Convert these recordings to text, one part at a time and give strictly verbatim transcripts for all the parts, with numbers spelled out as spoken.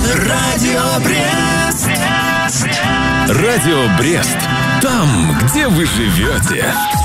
Радио Брест. Радио Брест. Там, где вы живете.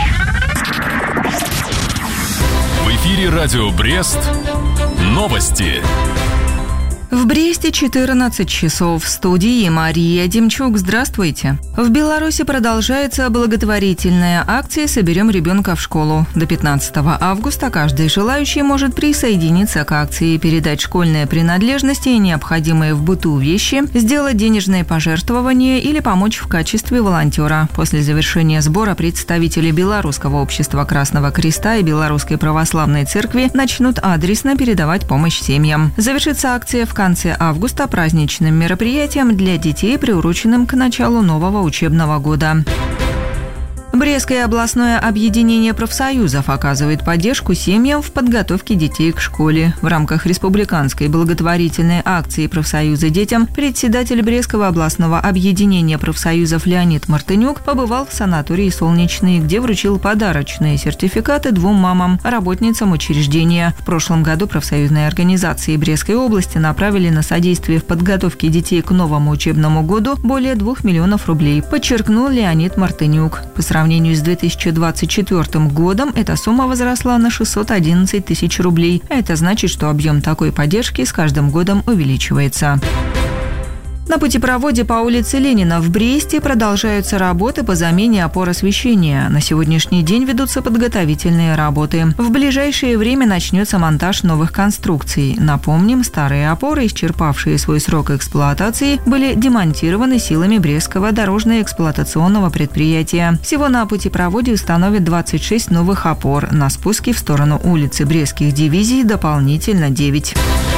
В эфире Радио Брест. Новости. В Бресте четырнадцать часов. В студии Мария Демчук. Здравствуйте. В Беларуси продолжается благотворительная акция «Соберем ребенка в школу». До пятнадцатого августа каждый желающий может присоединиться к акции, передать школьные принадлежности и необходимые в быту вещи, сделать денежные пожертвования или помочь в качестве волонтера. После завершения сбора представители Белорусского общества Красного Креста и Белорусской православной церкви начнут адресно передавать помощь семьям. Завершится акция в конце августа праздничным мероприятием для детей, приуроченным к началу нового учебного года. Брестское областное объединение профсоюзов оказывает поддержку семьям в подготовке детей к школе. В рамках республиканской благотворительной акции «Профсоюзы детям» председатель Брестского областного объединения профсоюзов Леонид Мартынюк побывал в санатории «Солнечный», где вручил подарочные сертификаты двум мамам, работницам учреждения. В прошлом году профсоюзные организации Брестской области направили на содействие в подготовке детей к новому учебному году более двух миллионов рублей, подчеркнул Леонид Мартынюк. По сравнению В сравнению с две тысячи двадцать четвёртым годом эта сумма возросла на шестьсот одиннадцать тысяч рублей. Это значит, что объем такой поддержки с каждым годом увеличивается. На путепроводе по улице Ленина в Бресте продолжаются работы по замене опор освещения. На сегодняшний день ведутся подготовительные работы. В ближайшее время начнется монтаж новых конструкций. Напомним, старые опоры, исчерпавшие свой срок эксплуатации, были демонтированы силами Брестского дорожно-эксплуатационного предприятия. Всего на путепроводе установят двадцать шесть новых опор. На спуске в сторону улицы Брестских дивизий дополнительно девять.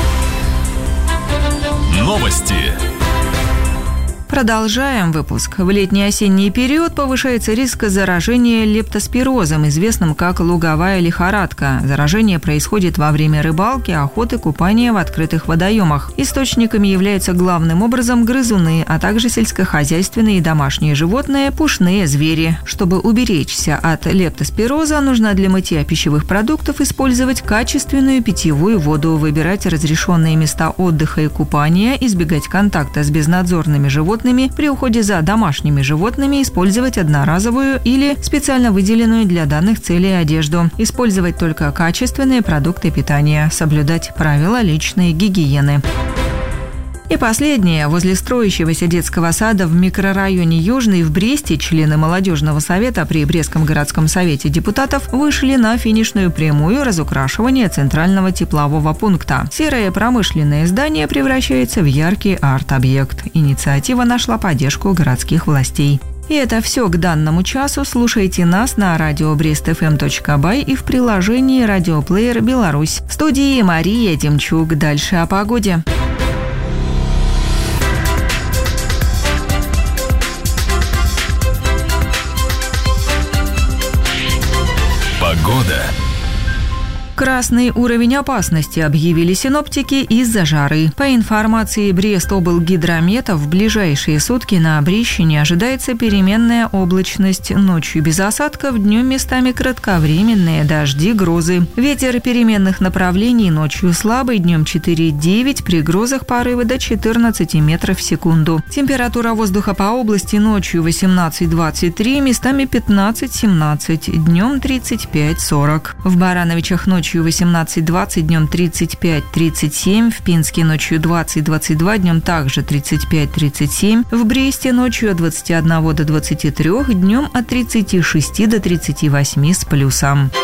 Новости. Продолжаем выпуск. В летний-осенний период повышается риск заражения лептоспирозом, известным как луговая лихорадка. Заражение происходит во время рыбалки, охоты, купания в открытых водоемах. Источниками являются главным образом грызуны, а также сельскохозяйственные и домашние животные, пушные звери. Чтобы уберечься от лептоспироза, нужно для мытья пищевых продуктов использовать качественную питьевую воду, выбирать разрешенные места отдыха и купания, избегать контакта с безнадзорными животными, при уходе за домашними животными использовать одноразовую или специально выделенную для данных целей одежду, использовать только качественные продукты питания, соблюдать правила личной гигиены. И последнее. Возле строящегося детского сада в микрорайоне Южный в Бресте члены молодежного совета при Брестском городском совете депутатов вышли на финишную прямую разукрашивания центрального теплового пункта. Серое промышленное здание превращается в яркий арт-объект. Инициатива нашла поддержку городских властей. И это все к данному часу. Слушайте нас на радио брест эф эм точка бай и в приложении «Радиоплеер Беларусь». В студии Мария Демчук. Дальше о погоде. Погода. Красный уровень опасности объявили синоптики из-за жары. По информации Брестоблгидромета, в ближайшие сутки на Брещине ожидается переменная облачность. Ночью без осадков, днем местами кратковременные дожди, грозы. Ветер переменных направлений ночью слабый, днем четыре-девять, при грозах порывы до четырнадцати метров в секунду. Температура воздуха по области ночью восемнадцать-двадцать три, местами пятнадцать-семнадцать, днем тридцать пять-сорок. В Барановичах ночью восемнадцать-двадцать, днем тридцать пять-тридцать семь, в Пинске ночью двадцать-двадцать два, днем также тридцать пять-тридцать семь, в Бресте ночью от двадцати одного до двадцати трёх, днем от тридцати шести до тридцати восьми с плюсом.